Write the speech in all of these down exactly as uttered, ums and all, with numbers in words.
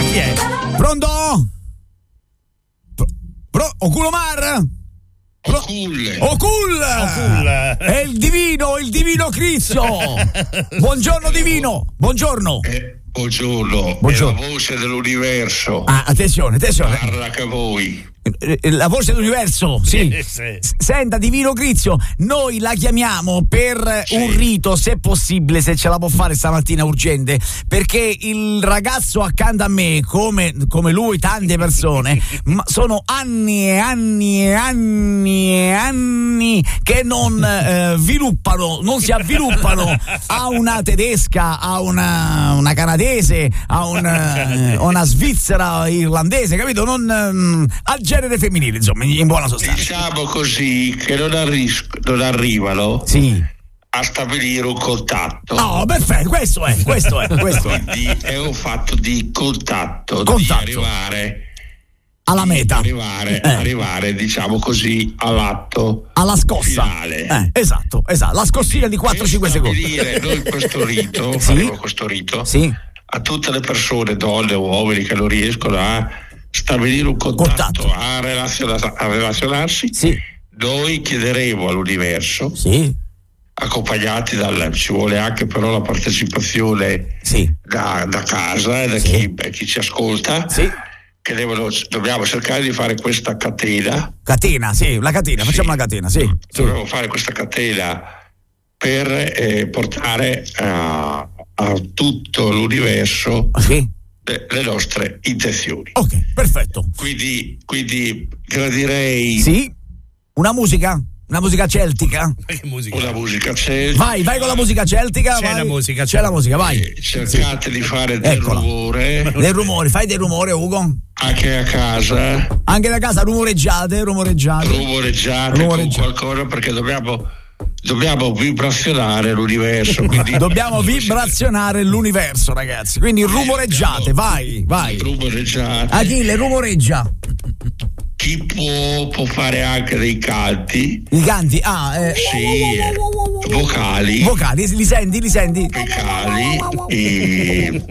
Chi è? Pronto? Pro, pro, Oculomar? Ocul. Ocul. Ocul. È il divino, il divino Cristo. Buongiorno divino, buongiorno. Eh, buongiorno. Buongiorno. È la voce dell'universo. Ah, attenzione, attenzione. Parla che voi. La voce dell'universo, sì. Sì. Senta, divino Crizio, noi la chiamiamo per Sì. un rito, se possibile, se ce la può fare stamattina urgente, perché il ragazzo accanto a me, come, come lui, tante persone, ma sono anni e anni e anni e anni che non eh, sviluppano, non si avviluppano a una tedesca, a una, una canadese, a una, a una svizzera irlandese, capito? Non ehm, al genere femminile, insomma, in buona sostanza. Diciamo così che non, arris- non arrivano Sì. a stabilire un contatto. Oh, perfetto, questo è, questo è, questo è. Quindi è un fatto di contatto, Contatto. di arrivare Alla meta. arrivare, Eh. arrivare diciamo così all'atto Alla scossa. finale. Eh, esatto, esatto. La scossina di quattro cinque secondi. Stabilire noi questo rito, Sì. faremo questo rito Sì. a tutte le persone, donne o uomini che non riescono a stabilire un contatto, Contatto. A, relaziona- a relazionarsi, Sì. noi chiederemo all'universo, Sì. accompagnati dal, ci vuole anche però la partecipazione Sì. da, da casa e da Sì. chi, chi ci ascolta, Sì. che devono, dobbiamo cercare di fare questa catena, Catena, sì, la catena, Sì. facciamo la catena, sì. Sì. dobbiamo fare questa catena per eh, portare a, a tutto l'universo Sì. le, le nostre intenzioni. Ok, perfetto. Quindi, quindi gradirei Sì. Una musica? Una musica celtica? Che musica? una musica celtica. Vai, vai con la musica celtica. C'è vai. la musica, C'è la musica, vai. Eh, Cercate di fare del Eccola. rumore Dei rumori, fai del rumore, Ugo. anche a casa, Anche da casa rumoreggiate, rumoreggiate. rumoreggiate Rumoreggiate. con qualcosa, perché dobbiamo, dobbiamo vibrazionare l'universo. Quindi Dobbiamo vibrazionare l'universo, ragazzi. Quindi rumoreggiate, vai, vai. rumoreggiate. Achille, rumoreggia. Chi può, può fare anche dei canti, I canti, ah, eh, sì, eh, vocali, vocali, li senti, li senti? vocali. E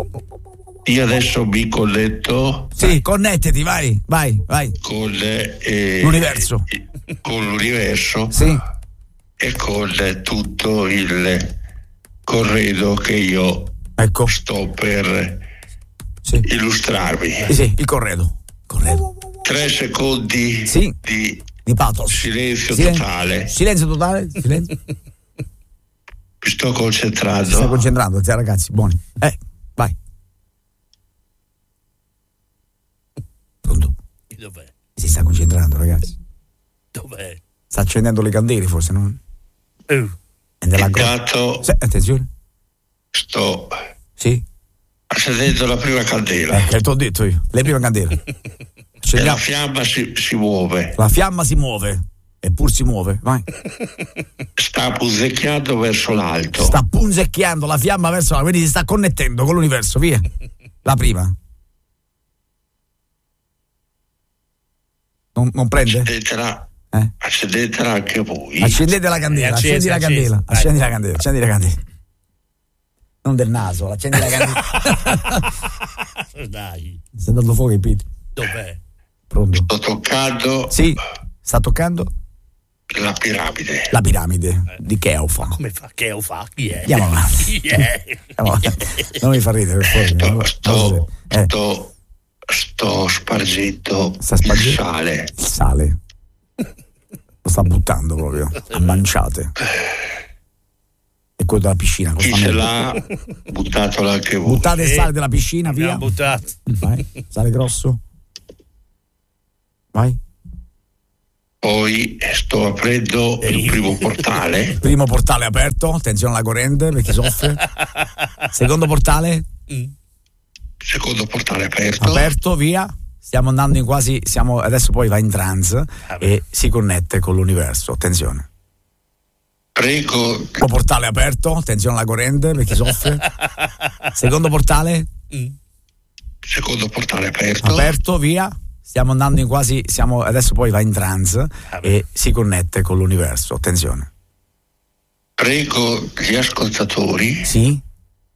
io adesso mi connetto Sì, connettiti, vai, vai, vai. con eh, L'universo. con l'universo Sì, e con tutto il corredo che io ecco, sto per sì, illustrarvi. sì, sì, il corredo, corredo. Tre secondi Sì. di Di pathos. silenzio Silen- totale. Silenzio totale, silenzio. Mi sto Si sta concentrando. concentrando, zia, ragazzi, buoni. Eh, vai. Pronto? Dov'è? Si sta concentrando, ragazzi. Dov'è? Sta accendendo le candele, forse, no? Uh, È nella gro- Intanto Sì, attenzione. sto Sì. accendendo la prima candela Eh, che ti ho detto io. Le prime candele. e la Accendiamo. fiamma si, si muove, La fiamma si muove. Eppur si muove, vai. sta punzecchiando verso l'alto. Sta punzecchiando la fiamma verso la, quindi si sta connettendo con l'universo, via. La prima. Non, non prende? Accendetela, Eh? accendetela anche voi. Accendete la candela, È accesa, accendi la accesa. candela, Dai. accendi la candela, accendi la candela. Non del naso, accendi la candela. dai, Sta dando fuoco ai piedi. dov'è? Pronto? Sto toccando Sì, sta toccando la piramide. la piramide di Cheofa. Come fa? Che lo fa? Chi è? Andiamo avanti. Chi è? Andiamo avanti. Non mi fa ridere, per Sto, favore. sto, Eh, sto, sto spargendo Sta il spargendo? sale. il sale. Lo sta buttando proprio, a manciate. E quello della piscina. Chi cosa ce mette? l'ha, buttatelo anche voi. Buttate il sale della piscina, via. Abbiamo buttato. Vai, sale grosso. Vai. Poi sto aprendo il primo portale. Primo portale aperto, attenzione alla corrente per chi soffre. Secondo portale Secondo portale aperto. aperto, via. Stiamo andando in quasi, siamo, adesso poi va in trance e si connette con l'universo, attenzione. Prego, Primo portale aperto, attenzione alla corrente per chi soffre. Secondo portale secondo portale aperto. aperto, via. Stiamo andando in quasi, siamo, adesso poi va in trance e si connette con l'universo, attenzione. Prego gli ascoltatori Sì,